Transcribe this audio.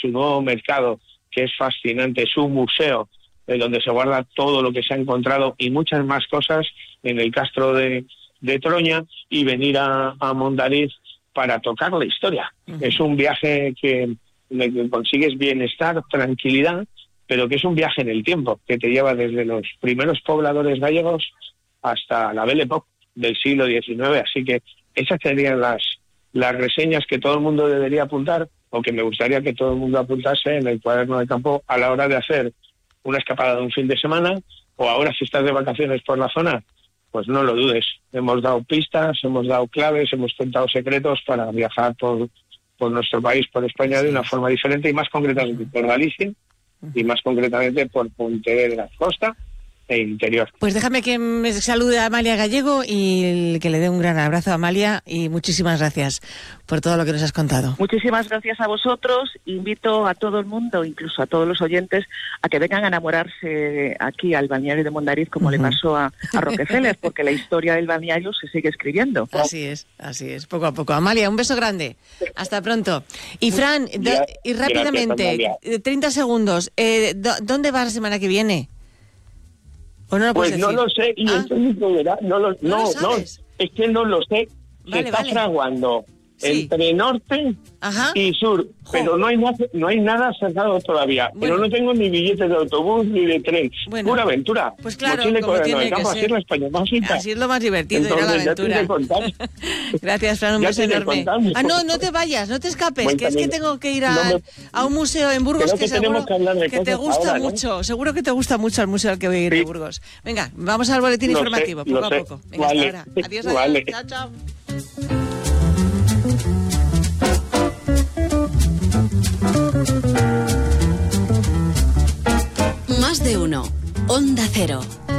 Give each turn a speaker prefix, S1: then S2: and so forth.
S1: su nuevo mercado, que es fascinante, su museo, donde se guarda todo lo que se ha encontrado y muchas más cosas en el Castro de Troña, y venir a Mondariz para tocar la historia. Es un viaje que consigues bienestar, tranquilidad, pero que es un viaje en el tiempo, que te lleva desde los primeros pobladores gallegos hasta la Belle Époque del siglo XIX. Así que esas serían las reseñas que todo el mundo debería apuntar, o que me gustaría que todo el mundo apuntase en el cuaderno de campo a la hora de hacer una escapada de un fin de semana, o ahora si estás de vacaciones por la zona, pues no lo dudes. Hemos dado pistas, hemos dado claves, hemos contado secretos para viajar por nuestro país, por España, de una forma diferente, y más concretamente por Galicia, y más concretamente por Pontevedra, costa e interior.
S2: Pues déjame que me salude a Amalia Gallego y que le dé un gran abrazo a Amalia, y muchísimas gracias por todo lo que nos has contado.
S3: Muchísimas gracias a vosotros. Invito a todo el mundo, incluso a todos los oyentes, a que vengan a enamorarse aquí al balneario de Mondariz, como le pasó a Rockefeller, porque la historia del balneario se sigue escribiendo.
S2: Así es, poco a poco. Amalia, un beso grande. Hasta pronto. Y Fran, y rápidamente, gracias, 30 segundos, ¿dónde vas la semana que viene? ¿O no lo puedes decir?
S1: No lo sé, y esto es mi problema. No, es que no lo sé. Se está fraguando entre norte y sur, pero no hay nada cerrado todavía. Pero no tengo ni billetes de autobús ni de tren. Pura aventura.
S2: Pues claro,
S1: como
S2: tiene que
S1: ser. Así es la España más rica.
S2: Así es lo más divertido, ir a la aventura. Gracias, Fran, un beso enorme. No te vayas, no te escapes, que es que tengo que ir a un museo en Burgos que seguro que te gusta mucho. Seguro que te gusta mucho el museo al que voy a ir de Burgos. Venga, vamos al boletín informativo, poco a poco. Venga, hasta ahora. Adiós, chao, chao.
S4: Más de uno. Onda Cero.